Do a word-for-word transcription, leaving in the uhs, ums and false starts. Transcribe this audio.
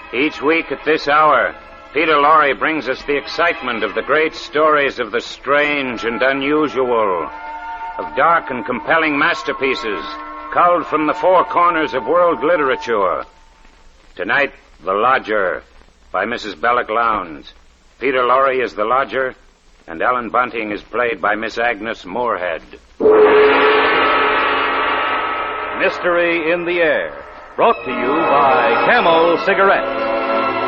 Each week at this hour, Peter Lorre brings us the excitement of the great stories of the strange and unusual, of dark and compelling masterpieces culled from the four corners of world literature. Tonight, The Lodger, by Missus Belloc Lowndes. Peter Lorre is the lodger, and Ellen Bunting is played by Miss Agnes Moorehead. Mystery in the Air, brought to you by Camel Cigarettes.